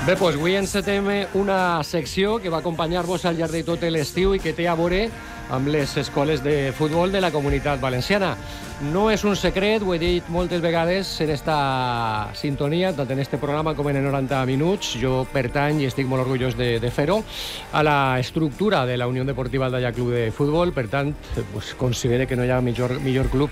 Bé, doncs avui encetem una secció que va acompanyar-vos al llarg de tot l'estiu i que té a veure amb les escoles de futbol de la Comunitat Valenciana. No és un secret, ho he dit moltes vegades en esta sintonia, tant en este programa com en 90 minuts. Jo pertany i estic molt orgullós de fer-ho a la estructura de la Unió Deportiva Aldaia Club de Futbol. Per tant, considero que no hi ha millor club